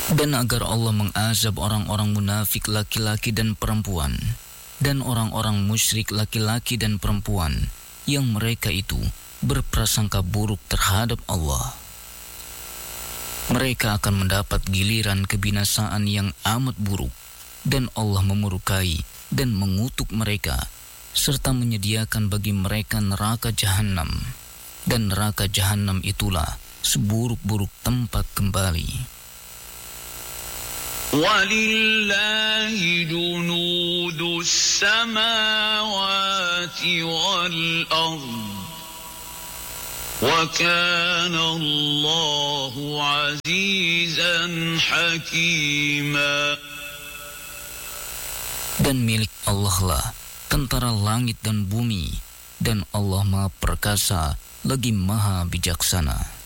Dan agar Allah mengazab orang-orang munafik laki-laki dan perempuan, dan orang-orang musyrik laki-laki dan perempuan, yang mereka itu berprasangka buruk terhadap Allah. Mereka akan mendapat giliran kebinasaan yang amat buruk, dan Allah memurkai dan mengutuk mereka, serta menyediakan bagi mereka neraka jahanam, dan neraka jahanam itulah seburuk-buruk tempat kembali. وَلِلَّهِ جُنُودُ السَّمَاوَاتِ وَالْأَرْضِ وَكَانَ اللَّهُ عَزِيزًا حَكِيمًا. Dan milik Allah lah tentara langit dan bumi, dan Allah Maha Perkasa lagi Maha Bijaksana.